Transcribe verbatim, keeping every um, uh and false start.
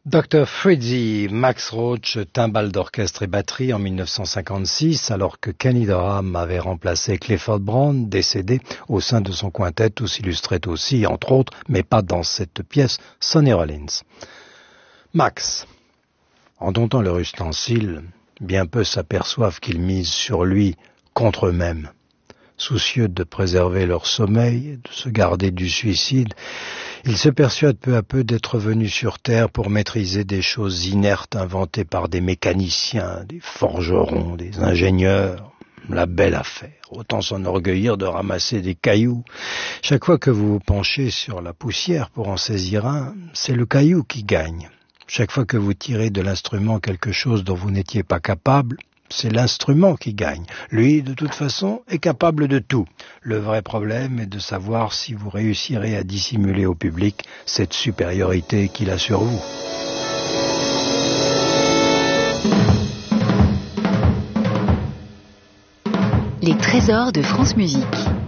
docteur Fritzy Max Roach, timbale d'orchestre et batterie en mille neuf cent cinquante-six, alors que Kenny Dorham avait remplacé Clifford Brown, décédé, au sein de son quintet où s'illustrait aussi, entre autres, mais pas dans cette pièce, Sonny Rollins. Max, en domptant leur ustensile, bien peu s'aperçoivent qu'ils misent sur lui contre eux-mêmes. Soucieux de préserver leur sommeil, de se garder du suicide, ils se persuadent peu à peu d'être venus sur Terre pour maîtriser des choses inertes inventées par des mécaniciens, des forgerons, des ingénieurs. La belle affaire. Autant s'enorgueillir de ramasser des cailloux. Chaque fois que vous vous penchez sur la poussière pour en saisir un, c'est le caillou qui gagne. Chaque fois que vous tirez de l'instrument quelque chose dont vous n'étiez pas capable, c'est l'instrument qui gagne. Lui, de toute façon, est capable de tout. Le vrai problème est de savoir si vous réussirez à dissimuler au public cette supériorité qu'il a sur vous. Les trésors de France Musique.